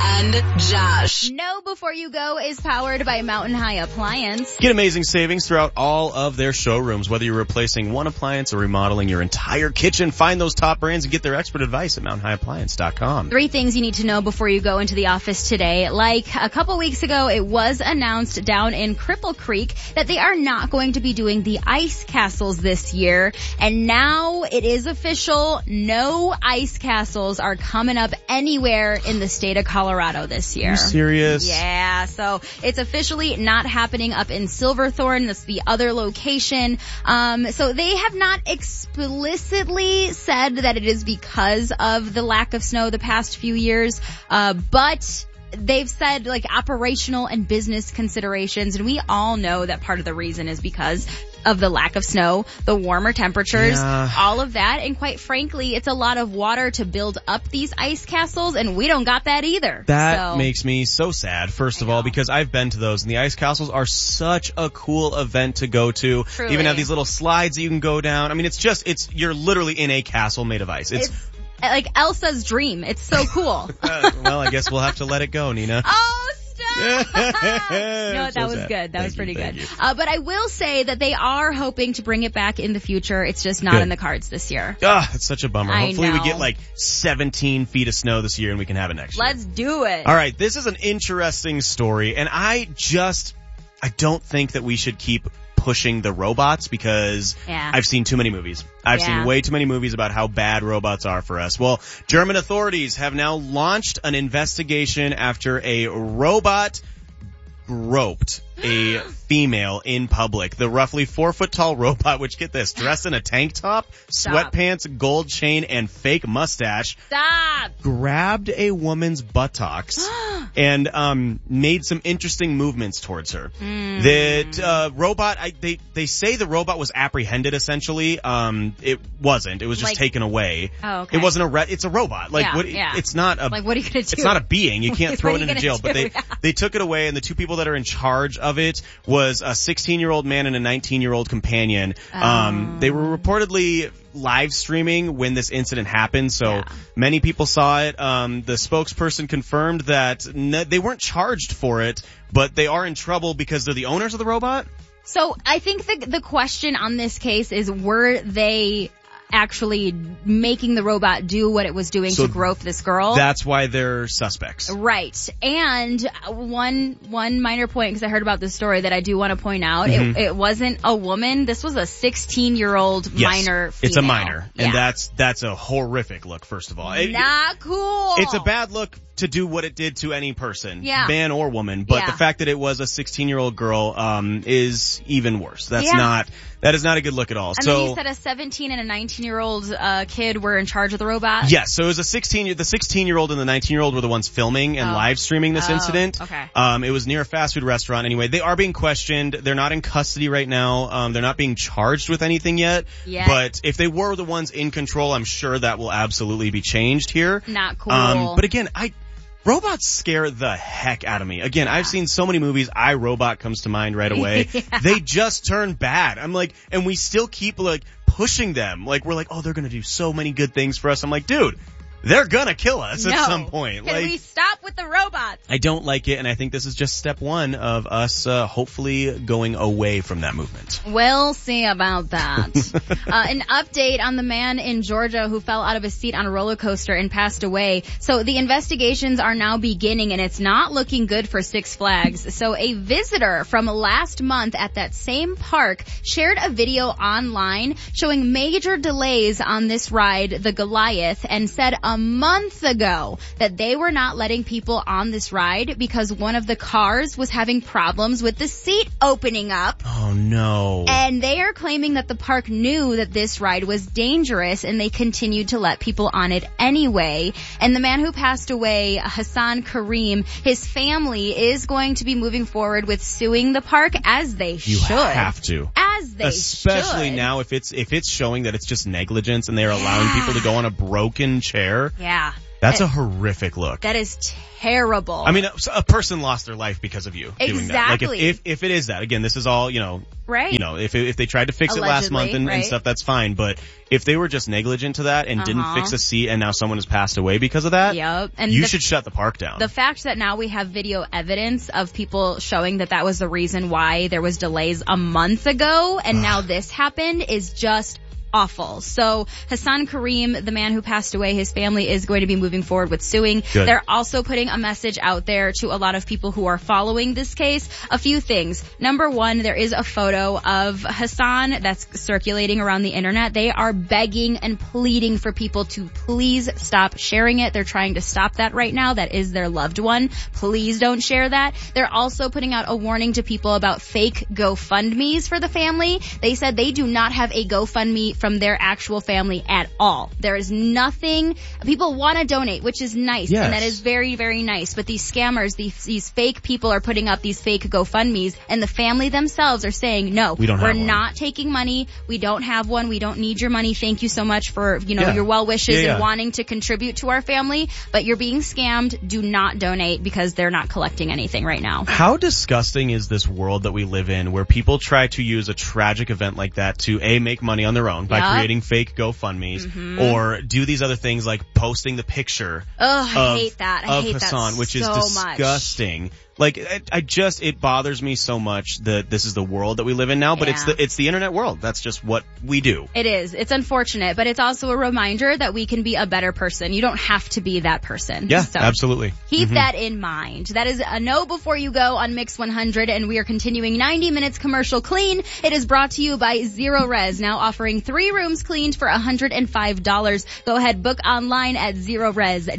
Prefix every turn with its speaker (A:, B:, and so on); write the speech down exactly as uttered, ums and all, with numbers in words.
A: and Josh.
B: Know Before You Go is powered by Mountain High Appliance.
C: Get amazing savings throughout all of their showrooms. Whether you're replacing one appliance or remodeling your entire kitchen, find those top brands and get their expert advice at mountain high appliance dot com.
B: Three things you need to know before you go into the office today. Like a couple weeks ago, it was announced down in Cripple Creek that they are not going to be doing the ice castles this year. And now it is official. No ice castles are coming up anywhere in the state of Colorado this year.
C: Are you serious?
B: Yeah, so it's officially not happening up in Silverthorne. That's the other location. Um, so they have not explicitly said that it is because of the lack of snow the past few years, uh, but they've said like operational and business considerations, and we all know that part of the reason is because of the lack of snow, the warmer temperatures,
C: yeah.
B: all of that. And quite frankly, it's a lot of water to build up these ice castles, and we don't got that either.
C: That
B: so.
C: makes me so sad, first of all, because I've been to those, and the ice castles are such a cool event to go to.
B: Truly.
C: Even have these little slides that you can go down. I mean, it's just, it's, you're literally in a castle made of ice. It's,
B: it's like Elsa's dream. It's so cool.
C: uh, well, I guess we'll have to let it go, Nina.
B: Oh, stop! no, that
C: so
B: was
C: sad.
B: good. That
C: Thank
B: was pretty
C: you,
B: good.
C: you.
B: Uh, but I will say that they are hoping to bring it back in the future. It's just not
C: Good.
B: in the cards this year.
C: Ah, it's such a bummer.
B: I
C: Hopefully we
B: know.
C: get like seventeen feet of snow this year and we can have it next year.
B: Let's do it.
C: All right, this is an interesting story, and I just, I don't think that we should keep pushing the robots because
B: Yeah.
C: I've seen too many movies. I've
B: Yeah.
C: seen way too many movies about how bad robots are for us. Well, German authorities have now launched an investigation after a robot groped a female in public. The roughly four foot tall robot, which, get this, dressed in a tank top,
B: Stop.
C: sweatpants, gold chain, and fake mustache,
B: Stop.
C: grabbed a woman's buttocks and um made some interesting movements towards her.
B: Mm.
C: The uh, robot, I, they they say the robot was apprehended. Essentially, um, it wasn't. It was just
B: Like-
C: taken away.
B: Oh, okay.
C: It wasn't a. Re- it's a robot. Like
B: Yeah,
C: what?
B: yeah.
C: It's not a.
B: Like, what are you gonna do?
C: It's not a being. You can't
B: What
C: throw
B: are
C: it
B: you
C: into
B: gonna
C: jail. But
B: do?
C: they
B: Yeah.
C: they took it away, and the two people that are in charge of it was a sixteen year old man and a nineteen year old companion. Um,
B: Oh.
C: they were reportedly live streaming when this incident happened, so
B: Yeah.
C: many people saw it. Um, the spokesperson confirmed that n- they weren't charged for it, but they are in trouble because they're the owners of the robot.
B: So I think the the question on this case is, were they actually making the robot do what it was doing
C: So
B: to grope this girl?
C: That's why they're suspects.
B: Right. And one one minor point, because I heard about this story that I do want to point out,
C: Mhm.
B: it, it wasn't a woman. This was a sixteen-year-old
C: Yes,
B: minor female.
C: it's a minor,
B: Yeah.
C: and that's that's a horrific look. First of all, It-
B: Not cool.
C: It's a bad look to do what it did to any person,
B: Yeah.
C: man or woman. But
B: Yeah.
C: the fact that it was a sixteen-year-old girl um, is even worse. That's
B: Yeah.
C: not that is not a good look at all.
B: And
C: so
B: then you said a seventeen and a nineteen-year-old uh, kid were in charge of the robot?
C: yes, so it was a sixteen. The sixteen-year-old and the nineteen-year-old were the ones filming and
B: Oh.
C: live streaming this
B: Oh,
C: incident.
B: okay.
C: Um, it was near a fast food restaurant. Anyway, they are being questioned. They're not in custody right now. Um, they're not being charged with anything yet.
B: Yet.
C: But if they were the ones in control, I'm sure that will absolutely be changed here.
B: Not cool.
C: Um, but again, I, robots scare the heck out of me. Again, I've seen so many movies, iRobot comes to mind right away.
B: Yeah.
C: They just turn bad. I'm like, and we still keep like pushing them. Like, we're like, oh, they're gonna do so many good things for us. I'm like, dude, they're gonna kill us
B: no.
C: at some point.
B: Can
C: like,
B: we stop with the robots?
C: I don't like it, and I think this is just step one of us uh, hopefully going away from that movement.
B: We'll see about that. uh, an update on the man in Georgia who fell out of his seat on a roller coaster and passed away. So the investigations are now beginning, and it's not looking good for Six Flags. So a visitor from last month at that same park shared a video online showing major delays on this ride, the Goliath, and said a month ago that they were not letting people on this ride because one of the cars was having problems with the seat opening up.
C: Oh no.
B: And they are claiming that the park knew that this ride was dangerous and they continued to let people on it anyway. And the man who passed away, Hassan Kareem, his family is going to be moving forward with suing the park, as they
C: You
B: should.
C: have to.
B: As they
C: Especially
B: should.
C: now if it's if it's showing that it's just negligence and they're allowing
B: Yeah.
C: people to go on a broken chair.
B: Yeah.
C: That's
B: It-
C: a horrific look.
B: That is terrible.
C: I mean, a, a person lost their life because of you doing that. Like,
B: Exactly.
C: if, if, if it is that, again, this is all, you know,
B: Right.
C: you know, if if they tried to fix
B: Allegedly,
C: it last month and,
B: right?
C: and stuff, that's fine. But if they were just negligent to that and didn't
B: Uh-huh.
C: fix a seat and now someone has passed away because of that,
B: Yep. And
C: you
B: the,
C: should shut the park down.
B: The fact that now we have video evidence of people showing that that was the reason why there was delays a month ago and now this happened is just awful. So Hassan Kareem, the man who passed away, his family is going to be moving forward with suing.
C: Good.
B: They're also putting a message out there to a lot of people who are following this case. A few things. Number one, there is a photo of Hassan that's circulating around the internet. They are begging and pleading for people to please stop sharing it. They're trying to stop that right now. That is their loved one. Please don't share that. They're also putting out a warning to people about fake GoFundMes for the family. They said they do not have a GoFundMe from their actual family at all. There is nothing. People want to donate, which is nice,
C: Yes.
B: and that is very, very nice. But these scammers, these, these fake people are putting up these fake GoFundMes, and the family themselves are saying, no,
C: We don't
B: we're
C: have one.
B: not taking money. We don't have one. We don't need your money. Thank you so much for, you know,
C: Yeah.
B: your well wishes
C: Yeah, yeah.
B: and wanting to contribute to our family. But you're being scammed. Do not donate because they're not collecting anything right now.
C: How disgusting is this world that we live in where people try to use a tragic event like that to A, make money on their own by
B: Yup.
C: creating fake GoFundMes
B: Mhm.
C: or do these other things like posting the picture
B: Ugh, I
C: of,
B: hate that. I
C: of
B: hate
C: Hassan,
B: that
C: which is
B: so much.
C: disgusting. Like, I, I just, it bothers me so much that this is the world that we live in now, but it's
B: Yeah.
C: the, it's the internet world. That's just what we do.
B: It is. It's unfortunate, but it's also a reminder that we can be a better person. You don't have to be that person.
C: Yeah,
B: So
C: absolutely.
B: keep
C: Mhm.
B: that in mind. That is a no before you go on Mix one hundred, and we are continuing ninety minutes commercial clean. It is brought to you by Zero Res, now offering three rooms cleaned for one hundred five dollars. Go ahead, book online at zero res